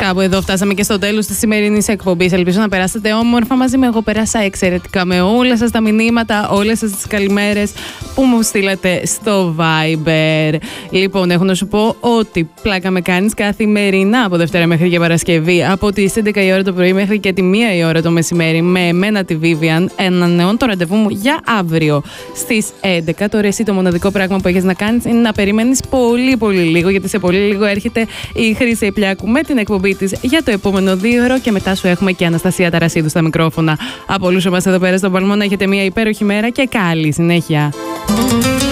Κάπου εδώ φτάσαμε και στο τέλος της σημερινής εκπομπής. Ελπίζω να περάσετε όμορφα μαζί με. Εγώ πέρασα εξαιρετικά με όλα σας τα μηνύματα, όλες σας τις καλημέρες που μου στείλατε στο Viber. Λοιπόν, έχω να σου πω ότι πλάκα με κάνεις καθημερινά από Δευτέρα μέχρι και Παρασκευή, από τις 11 η ώρα το πρωί μέχρι και τη 1 η ώρα το μεσημέρι, με εμένα τη Vivian. Ανανεώνω το ραντεβού μου για αύριο στις 11. Τώρα εσύ το μοναδικό πράγμα που έχεις να κάνεις είναι να περιμένεις πολύ πολύ λίγο, γιατί σε πολύ λίγο έρχεται η Χρύσα Ιππλιάκου με την εκπομπή της για το επόμενο 2ωρο και μετά σου έχουμε και Αναστασία Ταρασίδου στα μικρόφωνα. Από όλους εμάς εδώ πέρα στον Παλμό να έχετε μια υπέροχη μέρα και καλή συνέχεια.